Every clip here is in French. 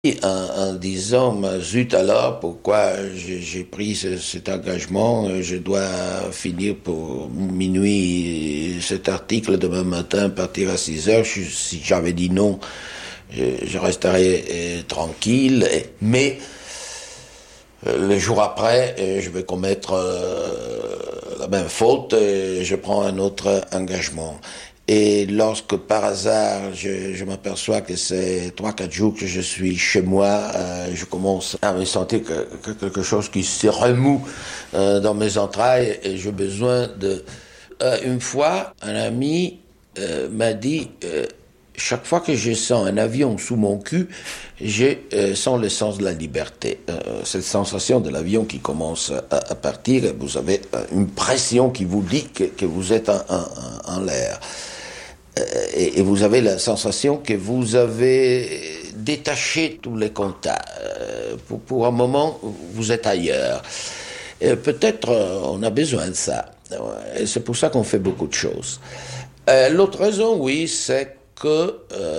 En disant, zut alors, pourquoi j'ai pris cet engagement, je dois finir pour minuit cet article demain matin, partir à 6 heures, si j'avais dit non, je resterais tranquille, mais le jour après, je vais commettre la même faute, je prends un autre engagement. Et lorsque par hasard je m'aperçois que c'est 3-4 jours que je suis chez moi, je commence à me sentir que quelque chose qui se remue dans mes entrailles et j'ai besoin de... une fois, un ami m'a dit, chaque fois que je sens un avion sous mon cul, je sens le sens de la liberté. Cette sensation de l'avion qui commence à partir, vous avez une pression qui vous dit que vous êtes en l'air. Et vous avez la sensation que vous avez détaché tous les contacts. Pour un moment, vous êtes ailleurs. Et peut-être on a besoin de ça. Et c'est pour ça qu'on fait beaucoup de choses. L'autre raison, oui, c'est que,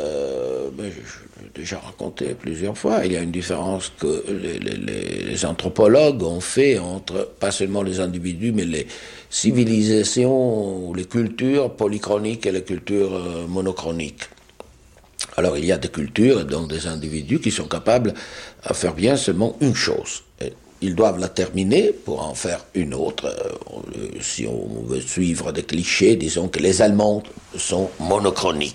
j'ai déjà raconté plusieurs fois, il y a une différence que les anthropologues ont fait entre, pas seulement les individus, mais les civilisations ou les cultures polychroniques et les cultures monochroniques. Alors il y a des cultures, donc des individus qui sont capables à faire bien seulement une chose. Ils doivent la terminer pour en faire une autre. Si on veut suivre des clichés, disons que les Allemands sont monochroniques.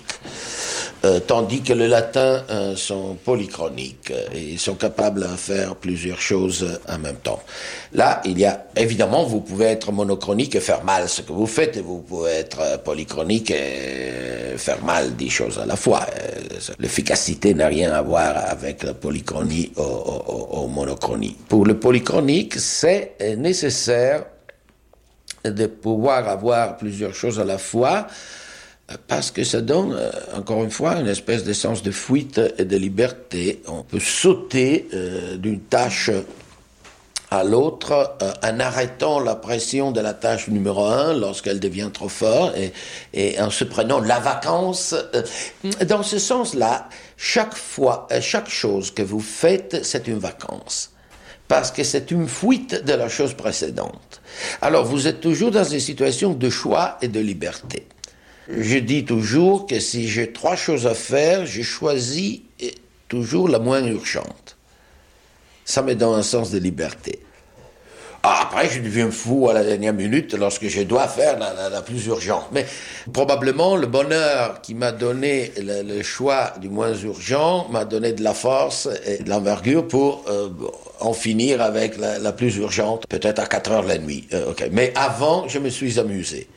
Tandis que les latins sont polychroniques et ils sont capables de faire plusieurs choses en même temps. Là, il y a, évidemment, vous pouvez être monochronique et faire mal ce que vous faites, et vous pouvez être polychronique et faire mal 10 choses à la fois. L'efficacité n'a rien à voir avec la polychronie ou monochronie. Pour le polychronique, c'est nécessaire de pouvoir avoir plusieurs choses à la fois, parce que ça donne, encore une fois, une espèce de sens de fuite et de liberté. On peut sauter d'une tâche à l'autre en arrêtant la pression de la tâche numéro 1 lorsqu'elle devient trop forte et en se prenant la vacance. Dans ce sens-là, chaque chose que vous faites, c'est une vacance. Parce que c'est une fuite de la chose précédente. Alors vous êtes toujours dans une situation de choix et de liberté. Je dis toujours que si j'ai 3 choses à faire, je choisis toujours la moins urgente. Ça me donne un sens de liberté. Après, je deviens fou à la dernière minute lorsque je dois faire la plus urgente. Mais probablement, le bonheur qui m'a donné le choix du moins urgent m'a donné de la force et de l'envergure pour en finir avec la plus urgente, peut-être à 4 heures la nuit. Okay. Mais avant, je me suis amusé.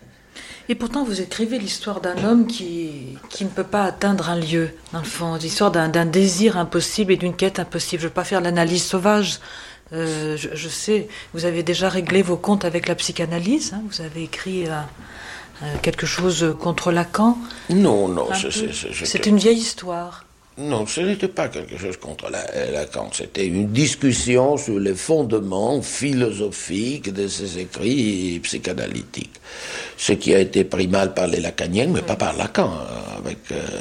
Et pourtant, vous écrivez l'histoire d'un homme qui ne peut pas atteindre un lieu, dans le fond. L'histoire d'un désir impossible et d'une quête impossible. Je ne veux pas faire l'analyse sauvage. Je sais, vous avez déjà réglé vos comptes avec la psychanalyse. Hein, vous avez écrit quelque chose contre Lacan. Non. C'est une vieille histoire. Non, ce n'était pas quelque chose contre Lacan. C'était une discussion sur les fondements philosophiques de ses écrits psychanalytiques. Ce qui a été pris mal par les lacaniens, mais pas par Lacan, avec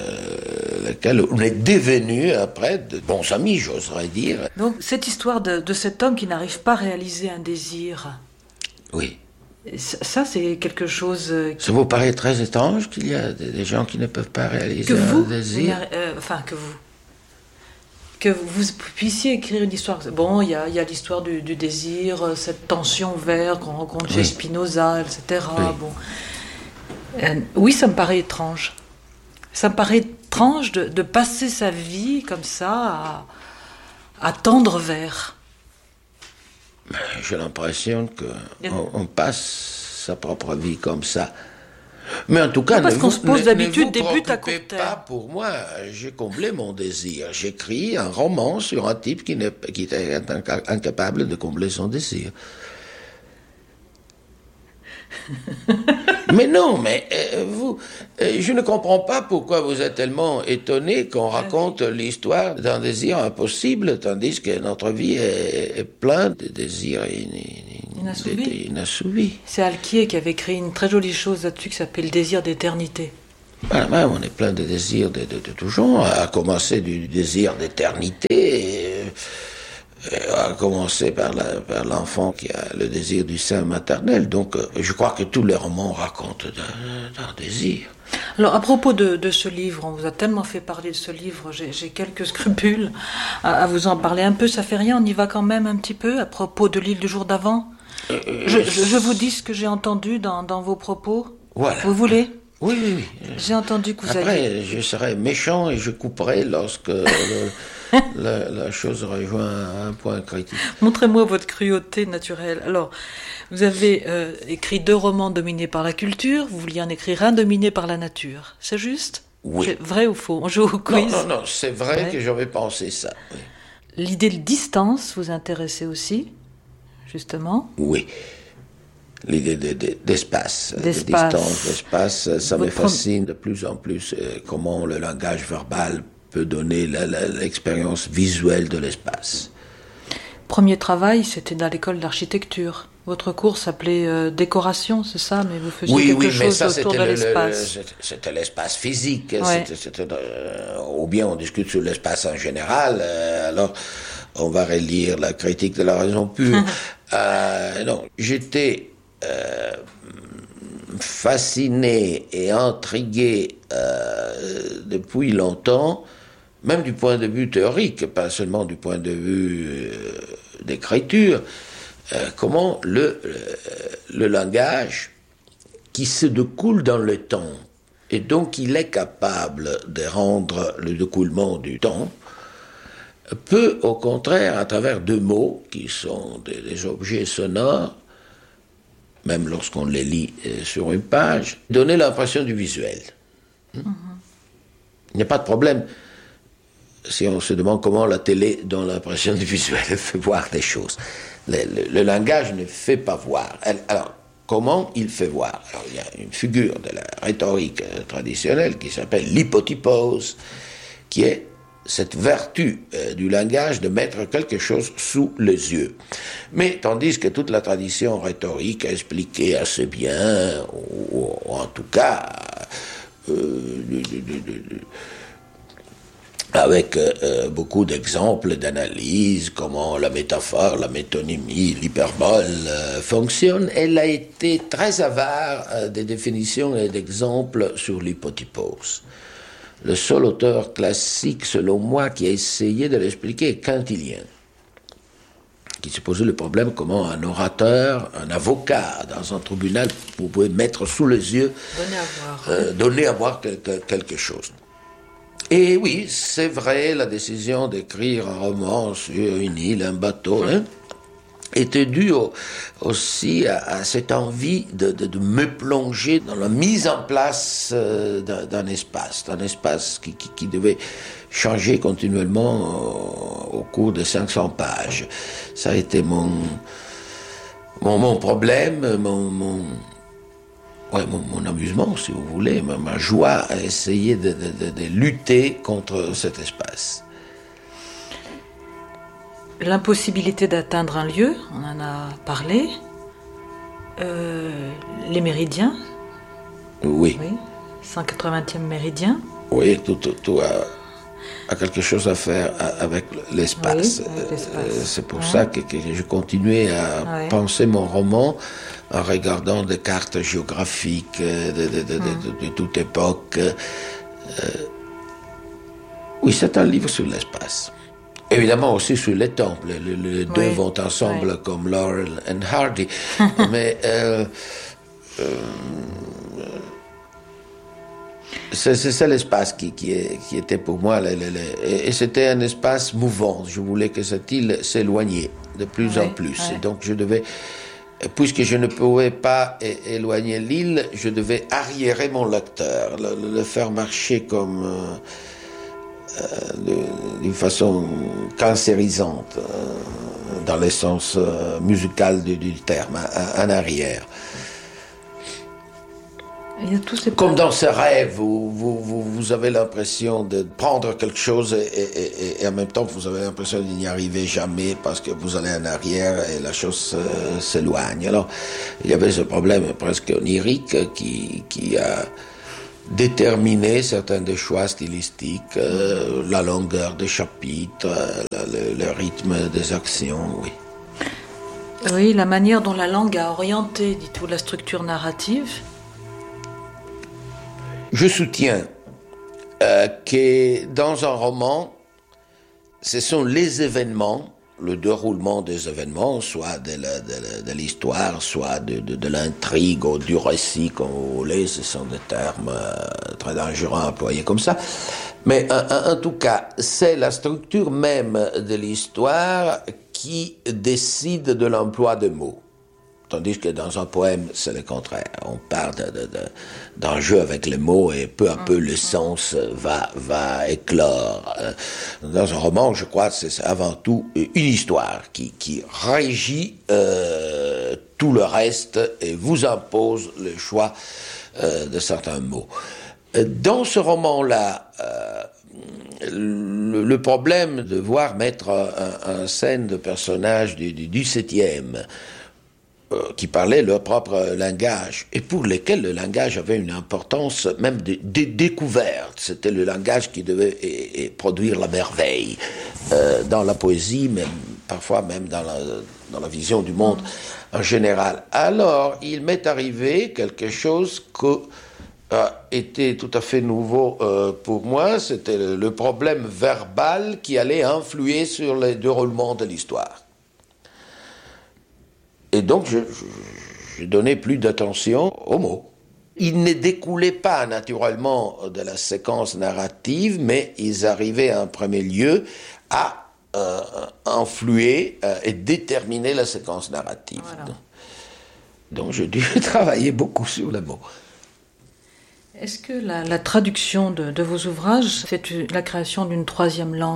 lequel on est devenu après de bons amis, j'oserais dire. Donc, cette histoire de cet homme qui n'arrive pas à réaliser un désir. Oui. Ça, c'est quelque chose... Ça vous paraît très étrange qu'il y a des gens qui ne peuvent pas réaliser un désir? Que vous puissiez écrire une histoire. Bon, il y a l'histoire du désir, cette tension verte qu'on rencontre chez Spinoza, etc. Oui. Bon. Oui, ça me paraît étrange. Ça me paraît étrange de passer sa vie comme ça à tendre vers. J'ai l'impression qu'on passe sa propre vie comme ça. Mais en tout cas, parce qu'on se pose d'habitude des buts à court terme. Pas pour moi, j'ai comblé mon désir. J'écris un roman sur un type qui était incapable de combler son désir. Mais non, je ne comprends pas pourquoi vous êtes tellement étonné qu'on raconte l'histoire d'un désir impossible, tandis que notre vie est pleine de désirs inassouvis. C'est Alquier qui avait écrit une très jolie chose là-dessus qui s'appelle le désir d'éternité. On est plein de désirs de tout genre, à commencer du désir d'éternité, à commencer par l'enfant qui a le désir du sein maternel. Donc je crois que tous les romans racontent d'un désir. Alors à propos de ce livre, on vous a tellement fait parler de ce livre, j'ai quelques scrupules à vous en parler un peu, ça fait rien, on y va quand même un petit peu, à propos de l'île du jour d'avant. Je vous dis ce que j'ai entendu dans vos propos. Voilà. Vous voulez ? Oui. J'ai entendu que vous Après, je serai méchant et je couperai lorsque la chose rejoint un point critique. Montrez-moi votre cruauté naturelle. Alors, vous avez écrit 2 romans dominés par la culture, vous vouliez en écrire un dominé par la nature. C'est juste ? Oui. C'est vrai ou faux ? On joue au quiz ? Non, c'est vrai que j'avais pensé ça. Oui. L'idée de distance vous intéressait aussi, justement ? Oui. L'idée d'espace, de distance, d'espace, ça me fascine de plus en plus comment le langage verbal peut donner l'expérience visuelle de l'espace. Premier travail, c'était dans l'école d'architecture. Votre cours s'appelait décoration, c'est ça ? Mais vous faisiez quelque chose autour de l'espace. C'était l'espace physique. Ouais. Ou bien on discute sur l'espace en général. Alors, on va relire la critique de la raison pure. Non, j'étais fasciné et intrigué depuis longtemps, même du point de vue théorique, pas seulement du point de vue d'écriture, comment le langage qui se découle dans le temps, et donc il est capable de rendre le découlement du temps, peut au contraire, à travers 2 mots qui sont des objets sonores, même lorsqu'on les lit sur une page, donner l'impression du visuel. Il n'y a pas de problème si on se demande comment la télé donne l'impression du visuel, elle fait voir des choses. Le langage ne fait pas voir. Alors, comment il fait voir ? Alors, il y a une figure de la rhétorique traditionnelle qui s'appelle l'hypotypose, qui est cette vertu du langage de mettre quelque chose sous les yeux. Mais tandis que toute la tradition rhétorique a expliqué assez bien, ou en tout cas avec beaucoup d'exemples d'analyse, comment la métaphore, la métonymie, l'hyperbole fonctionnent, elle a été très avare des définitions et d'exemples sur l'hypotypose. Le seul auteur classique, selon moi, qui a essayé de l'expliquer est Quintilien, qui s'est posé le problème comment un orateur, un avocat dans un tribunal pouvait mettre sous les yeux, donner à voir quelque chose. Et oui, c'est vrai, la décision d'écrire un roman sur une île, un bateau, était due aussi à cette envie de me plonger dans la mise en place d'un espace qui devait changer continuellement au cours de 500 pages. Ça a été mon problème, mon amusement, si vous voulez, ma joie à essayer de lutter contre cet espace. L'impossibilité d'atteindre un lieu, on en a parlé. Les méridiens. Oui. 180e méridien. Oui, tout a quelque chose à faire avec l'espace. Oui, avec l'espace. C'est pour ça que je continuais à penser mon roman en regardant des cartes géographiques de toute époque. Oui, c'est un livre sur l'espace. Évidemment aussi sur les temples, les deux vont ensemble comme Laurel and Hardy, mais c'est l'espace qui était pour moi, et c'était un espace mouvant. Je voulais que cette île s'éloignait de plus en plus, et donc je devais, puisque je ne pouvais pas éloigner l'île, je devais arriérer mon lecteur, le faire marcher comme d'une façon cancérisante, dans le sens musical du terme, en arrière. Il y a tous ces Comme dans ce rêve où vous avez l'impression de prendre quelque chose et en même temps vous avez l'impression de n'y arriver jamais parce que vous allez en arrière et la chose s'éloigne. Alors il y avait ce problème presque onirique qui a déterminer certains des choix stylistiques, la longueur des chapitres, le rythme des actions, oui. Oui, la manière dont la langue a orienté, dites-vous, la structure narrative. Je soutiens que dans un roman, ce sont les événements, le déroulement des événements, soit de l'histoire, soit de l'intrigue ou du récit, comme vous voulez, ce sont des termes très dangereux à employer comme ça. Mais en tout cas, c'est la structure même de l'histoire qui décide de l'emploi de mots. Tandis que dans un poème, c'est le contraire. On parle d'un jeu avec les mots et peu à peu le sens va éclore. Dans un roman, je crois que c'est avant tout une histoire qui régit tout le reste et vous impose le choix de certains mots. Dans ce roman-là, le problème de devoir mettre en scène de personnages du XVIIe qui parlaient leur propre langage et pour lesquels le langage avait une importance même de découverte. C'était le langage qui devait produire la merveille dans la poésie, même parfois même dans la vision du monde en général. Alors, il m'est arrivé quelque chose que était tout à fait nouveau pour moi, c'était le problème verbal qui allait influer sur le déroulement de l'histoire. Et donc, je donnais plus d'attention aux mots. Ils ne découlaient pas naturellement de la séquence narrative, mais ils arrivaient en premier lieu à influer et déterminer la séquence narrative. Voilà. Donc, j'ai dû travailler beaucoup sur les mots. Est-ce que la traduction de vos ouvrages, c'est la création d'une troisième langue ?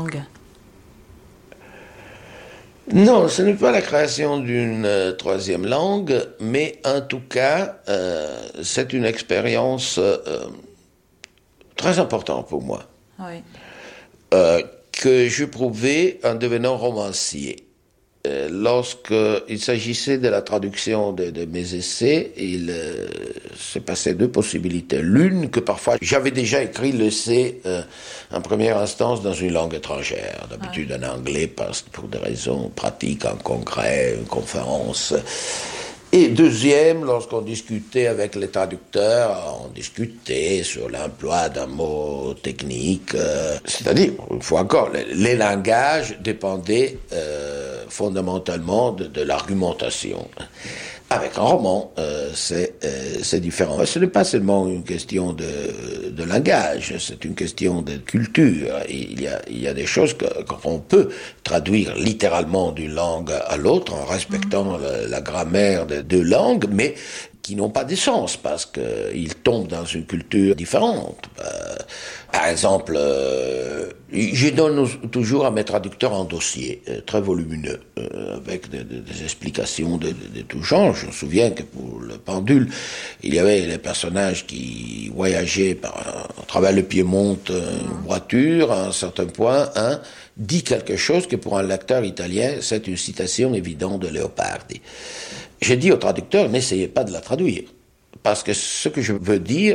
Non, ce n'est pas la création d'une troisième langue, mais en tout cas, c'est une expérience très importante pour moi, Oui. que j'éprouvais en devenant romancier. Lorsqu'il s'agissait de la traduction de mes essais, il s'est passé deux possibilités. L'une, que parfois j'avais déjà écrit l'essai en première instance dans une langue étrangère, d'habitude en anglais, pour des raisons pratiques, en congrès, une conférence. Et deuxième, lorsqu'on discutait avec les traducteurs, on discutait sur l'emploi d'un mot technique. C'est-à-dire, une fois encore, les langages dépendaient fondamentalement de l'argumentation. Avec un roman, c'est différent. Ce n'est pas seulement une question de langage, c'est une question de culture. Il y a des choses qu'on peut traduire littéralement d'une langue à l'autre en respectant la grammaire de deux langues, mais qui n'ont pas de sens parce qu'ils tombent dans une culture différente. Par exemple, je donne toujours à mes traducteurs un dossier très volumineux avec des explications de tout genre. Je me souviens que pour le Pendule, il y avait les personnages qui voyageaient à travers le Piémont, une voiture, à un certain point, dit quelque chose que pour un lecteur italien, c'est une citation évidente de Leopardi. J'ai dit au traducteur, n'essayez pas de la traduire, parce que ce que je veux dire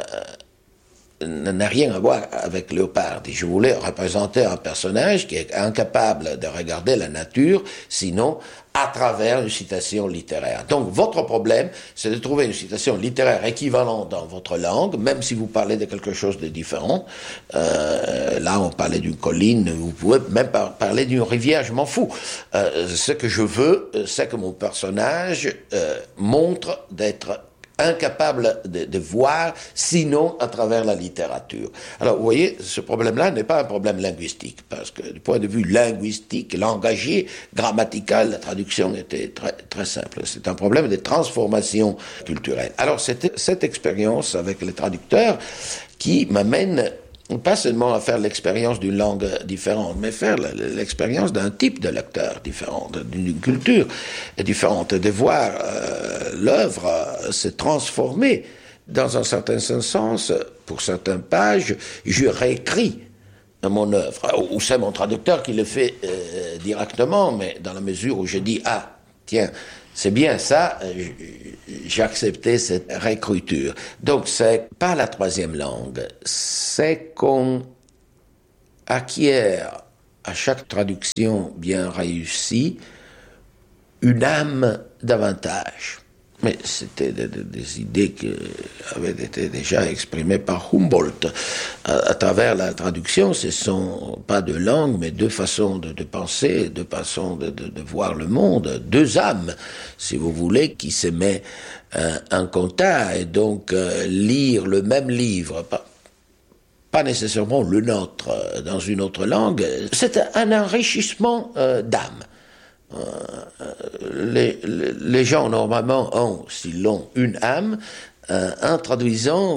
n'a rien à voir avec Leopardi. Je voulais représenter un personnage qui est incapable de regarder la nature, sinon à travers une citation littéraire. Donc votre problème, c'est de trouver une citation littéraire équivalente dans votre langue, même si vous parlez de quelque chose de différent. Là, on parlait d'une colline, vous pouvez même parler d'une rivière, je m'en fous. Ce que je veux, c'est que mon personnage montre d'être incapable de voir, sinon à travers la littérature. Alors, vous voyez, ce problème-là n'est pas un problème linguistique, parce que du point de vue linguistique, langagier, grammatical, la traduction était très, très simple. C'est un problème de transformation culturelle. Alors, c'était cette expérience avec les traducteurs qui m'amène pas seulement à faire l'expérience d'une langue différente, mais faire l'expérience d'un type de lecteur différent, d'une culture différente, de voir l'œuvre se transformer dans un certain sens. Pour certaines pages, je réécris mon œuvre, ou c'est mon traducteur qui le fait directement, mais dans la mesure où je dis « Ah, tiens, c'est bien ça, j'ai accepté cette réécriture. Donc c'est pas la troisième langue, c'est qu'on acquiert à chaque traduction bien réussie une âme davantage. Mais c'était des idées qui avaient été déjà exprimées par Humboldt. À travers la traduction, ce ne sont pas deux langues, mais deux façons de penser, deux façons de voir le monde, deux âmes, si vous voulez, qui se mettent en contact et donc lire le même livre. Pas nécessairement le nôtre dans une autre langue. C'est un enrichissement d'âme. Les gens normalement ont, s'ils ont une âme, en traduisant,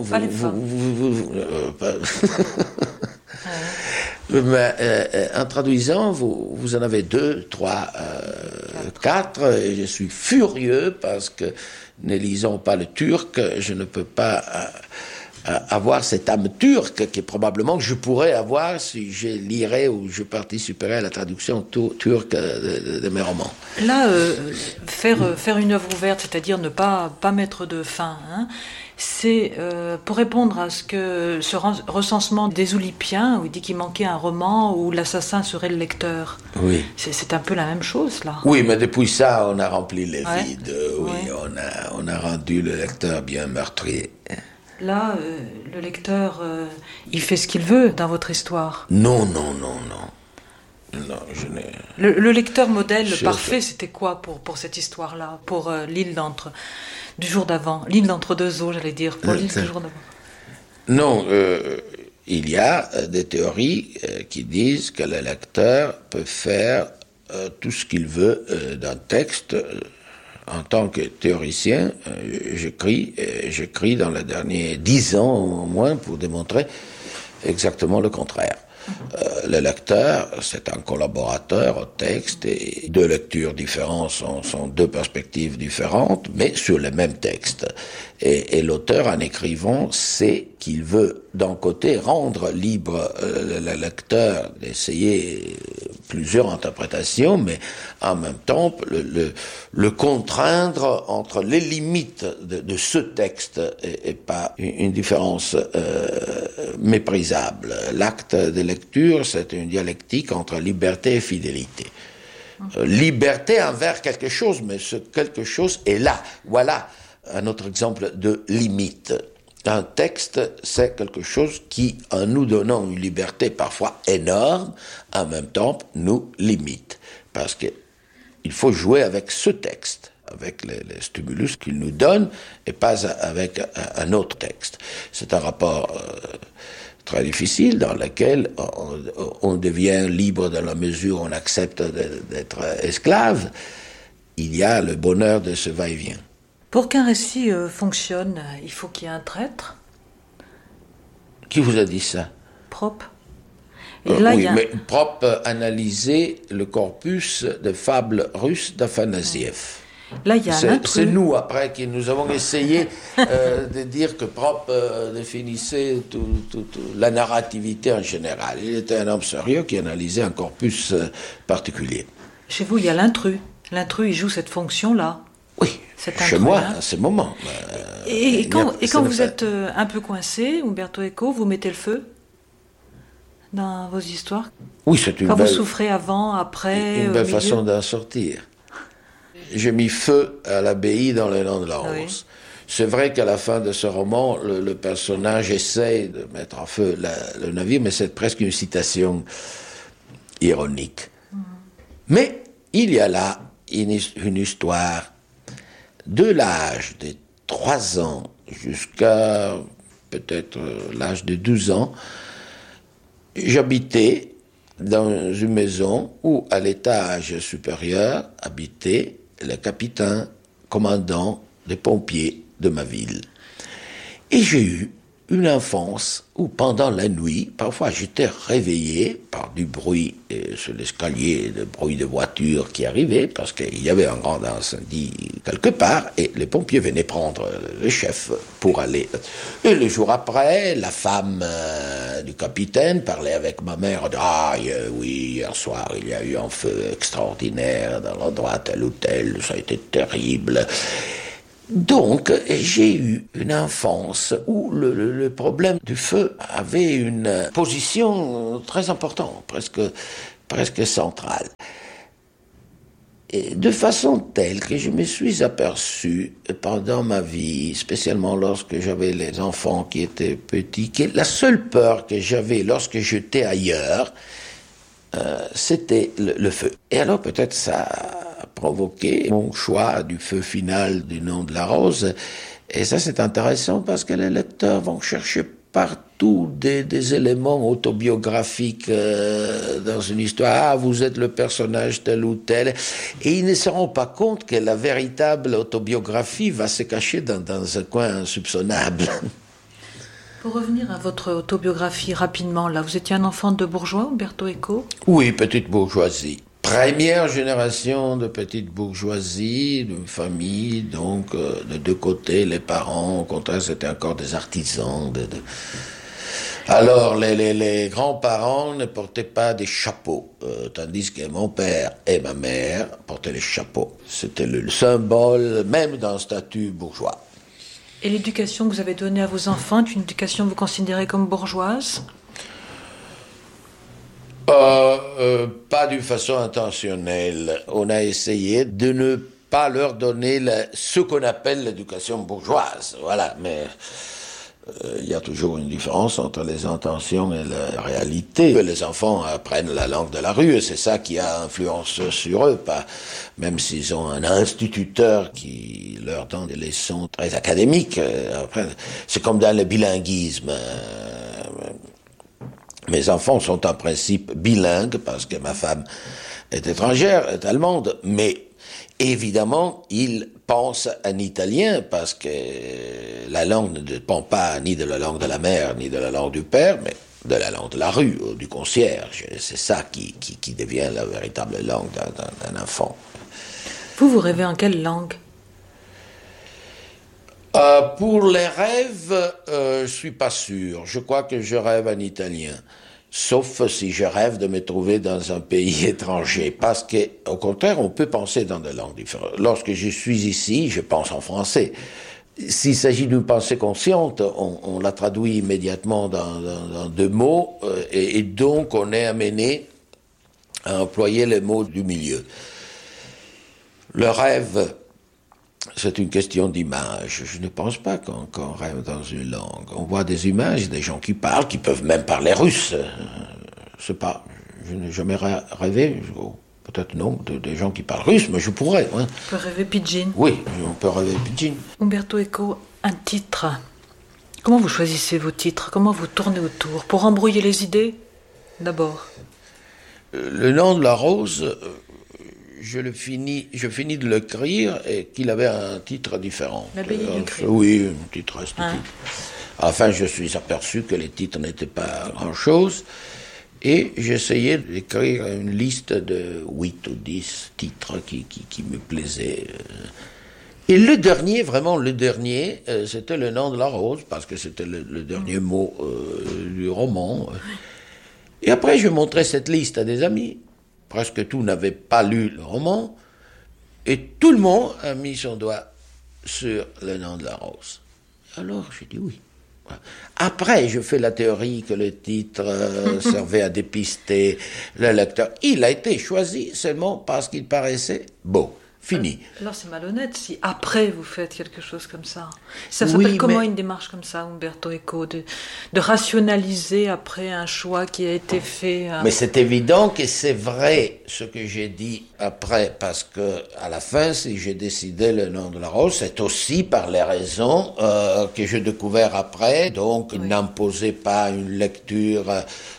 en traduisant, vous en avez 2, 3, 4, et je suis furieux parce que ne lisant pas le turc, je ne peux pas avoir cette âme turque que probablement je pourrais avoir si je lirais ou je participerais à la traduction turque de mes romans. Là, faire une œuvre ouverte, c'est-à-dire ne pas mettre de fin, hein, c'est pour répondre à ce recensement des Oulipiens, où il dit qu'il manquait un roman où l'assassin serait le lecteur. Oui. C'est un peu la même chose, là. Oui, mais depuis ça, on a rempli les ouais. vides. Oui, ouais. on a rendu le lecteur bien meurtrier. Là, le lecteur, il fait ce qu'il veut dans votre histoire. Non, je n'ai... Le lecteur modèle parfait, c'était quoi pour cette histoire-là, pour l'île du jour d'avant, l'île d'entre-deux-eaux, j'allais dire, pour l'île du jour d'avant. Non, il y a des théories qui disent que le lecteur peut faire tout ce qu'il veut d'un texte. En tant que théoricien, j'écris dans les derniers 10 ans au moins pour démontrer exactement le contraire. Le lecteur, c'est un collaborateur au texte et deux lectures différentes sont deux perspectives différentes, mais sur le même texte. Et l'auteur, en écrivant, sait qu'il veut, d'un côté, rendre libre le lecteur d'essayer plusieurs interprétations, mais en même temps, le contraindre entre les limites de ce texte et pas une différence méprisable. L'acte de lecture, c'est une dialectique entre liberté et fidélité. Liberté envers quelque chose, mais ce quelque chose est là. Voilà un autre exemple de limite. Un texte, c'est quelque chose qui, en nous donnant une liberté parfois énorme, en même temps nous limite. Parce qu'il faut jouer avec ce texte, avec les stimulus qu'il nous donne, et pas avec un autre texte. C'est un rapport très difficile dans lequel on devient libre dans la mesure où on accepte d'être esclave. Il y a le bonheur de ce va-et-vient. Pour qu'un récit fonctionne, il faut qu'il y ait un traître. Qui vous a dit ça? Prope. Et là, oui, mais Prope analysait le corpus de fables russes d'Afanasiev. Là, il y a un intrus. C'est nous, après, qui nous avons essayé de dire que Prope définissait la narrativité en général. Il était un homme sérieux qui analysait un corpus particulier. Chez vous, il y a l'intrus. L'intrus, il joue cette fonction-là. Oui, chez moi, à ce moment. Et quand vous êtes un peu coincé, Umberto Eco, vous mettez le feu dans vos histoires? Oui, c'est une quand vous souffrez avant, après, une belle façon d'en sortir. J'ai mis feu à l'abbaye dans les Landes de la Rose. Oui. C'est vrai qu'à la fin de ce roman, le personnage essaie de mettre en feu le navire, mais c'est presque une citation ironique. Mais il y a là une histoire de l'âge de 3 ans jusqu'à peut-être l'âge de 12 ans. J'habitais dans une maison où, à l'étage supérieur, habitait le capitaine commandant des pompiers de ma ville. Et j'ai eu une enfance où, pendant la nuit, parfois j'étais réveillé par du bruit sur l'escalier, de bruit de voiture qui arrivait, parce qu'il y avait un grand incendie quelque part, et les pompiers venaient prendre le chef pour aller. Et le jour après, la femme du capitaine parlait avec ma mère, oui, hier soir, il y a eu un feu extraordinaire dans l'endroit tel ou tel, ça a été terrible. Donc, j'ai eu une enfance où le problème du feu avait une position très importante, presque centrale. Et de façon telle que je me suis aperçu pendant ma vie, spécialement lorsque j'avais les enfants qui étaient petits, que la seule peur que j'avais lorsque j'étais ailleurs, c'était le feu. Et alors peut-être ça a provoqué mon choix du feu final du nom de la rose. Et ça c'est intéressant parce que les lecteurs vont chercher partout des éléments autobiographiques dans une histoire. Ah, vous êtes le personnage tel ou tel. Et ils ne se rendent pas compte que la véritable autobiographie va se cacher dans un coin insoupçonnable. Pour revenir à votre autobiographie rapidement, là, vous étiez un enfant de bourgeois, Umberto Eco ? Oui, petite bourgeoisie. Première génération de petite bourgeoisie, d'une famille, donc de deux côtés, les parents, au contraire, c'était encore des artisans. Alors, les grands-parents ne portaient pas des chapeaux, tandis que mon père et ma mère portaient les chapeaux. C'était le symbole même d'un statut bourgeois. Et l'éducation que vous avez donnée à vos enfants, est une éducation que vous considérez comme bourgeoise ? Pas d'une façon intentionnelle. On a essayé de ne pas leur donner ce qu'on appelle l'éducation bourgeoise. Voilà, mais il y a toujours une différence entre les intentions et la réalité. Les enfants apprennent la langue de la rue et c'est ça qui a influence sur eux, même s'ils ont un instituteur qui leur donne des leçons très académiques. Après, c'est comme dans le bilinguisme. Mes enfants sont en principe bilingues parce que ma femme est étrangère, est allemande, mais évidemment, ils pensent en italien parce que la langue ne dépend pas ni de la langue de la mère, ni de la langue du père, mais de la langue de la rue, ou du concierge. C'est ça qui devient la véritable langue d'un enfant. Vous rêvez en quelle langue ? Pour les rêves, je suis pas sûr. Je crois que je rêve en italien. Sauf si je rêve de me trouver dans un pays étranger. Parce que, au contraire, on peut penser dans des langues différentes. Lorsque je suis ici, je pense en français. S'il s'agit d'une pensée consciente, on la traduit immédiatement dans deux mots, et donc on est amené à employer les mots du milieu. Le rêve, c'est une question d'image. Je ne pense pas qu'on rêve dans une langue. On voit des images, des gens qui parlent, qui peuvent même parler russe. Je n'ai jamais rêvé, peut-être non, des gens qui parlent russe, mais je pourrais. Hein. On peut rêver pidgin. Oui, on peut rêver pidgin. Umberto Eco, un titre. Comment vous choisissez vos titres ? Comment vous tournez autour ? Pour embrouiller les idées, d'abord. Le nom de la rose... Je finis de l'écrire et qu'il avait un titre différent. L'abbaye du Cré. Oui, un titre esthétique. Enfin, je suis aperçu que les titres n'étaient pas grand-chose et j'essayais d'écrire une liste de 8 ou 10 titres qui me plaisaient. Et le dernier, c'était le nom de la rose parce que c'était le dernier mot du roman. Et après, je montrais cette liste à des amis. Presque tous n'avaient pas lu le roman, et tout le monde a mis son doigt sur le nom de la rose. Alors, j'ai dit oui. Après, je fais la théorie que le titre servait à dépister le lecteur. Il a été choisi seulement parce qu'il paraissait beau. Fini. Alors c'est malhonnête si après vous faites quelque chose comme ça. Ça s'appelle comment une démarche comme ça, Umberto Eco, de rationaliser après un choix qui a été fait. Mais c'est évident que c'est vrai ce que j'ai dit après, parce que à la fin, si j'ai décidé le nom de la rose, c'est aussi par les raisons que j'ai découvert après. Donc, il n'imposait pas une lecture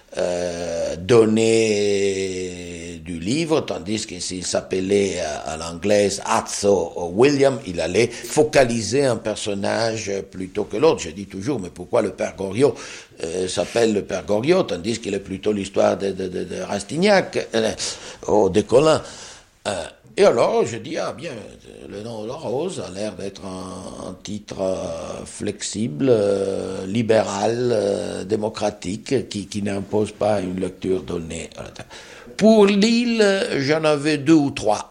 donnée du livre, tandis que s'il s'appelait à l'anglaise Azzo William, il allait focaliser un personnage plutôt que l'autre. Je dis toujours, mais pourquoi le père Goriot s'appelle le père Goriot, tandis qu'il est plutôt l'histoire de Rastignac ou de Colin. Et alors, je dis, ah bien, le nom de la rose a l'air d'être un titre flexible, libéral, démocratique, qui n'impose pas une lecture donnée. Pour l'île, j'en avais 2 ou 3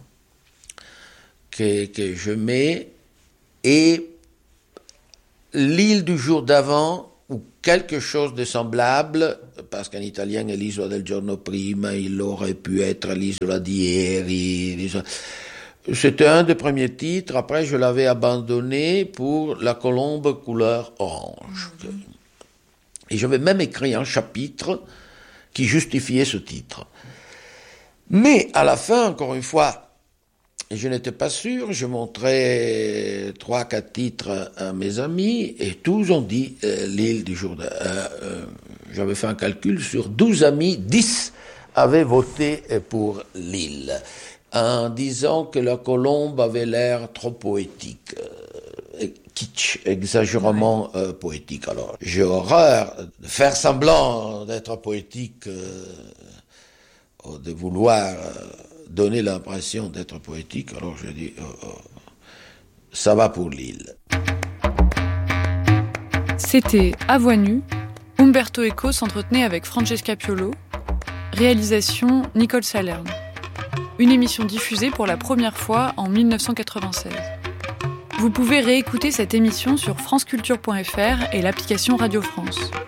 que je mets, et l'île du jour d'avant, ou quelque chose de semblable, parce qu'en italien è l'isola del giorno prima, il aurait pu être l'isola di ieri. C'était un des premiers titres. Après, je l'avais abandonné pour La colombe couleur orange. Et j'avais même écrit un chapitre qui justifiait ce titre. Mais à la fin, encore une fois, je n'étais pas sûr, je montrais 3-4 titres à mes amis, et tous ont dit l'île du jour j'avais fait un calcul, sur 12 amis, 10 avaient voté pour l'île, en disant que La colombe avait l'air trop poétique, kitsch, exagérément poétique. Alors, j'ai horreur de faire semblant d'être poétique, de vouloir donner l'impression d'être poétique, alors je dis, ça va pour l'île. C'était À voix nue. Umberto Eco s'entretenait avec Francesca Piolo. Réalisation Nicole Salerne. Une émission diffusée pour la première fois en 1996. Vous pouvez réécouter cette émission sur franceculture.fr et l'application Radio France.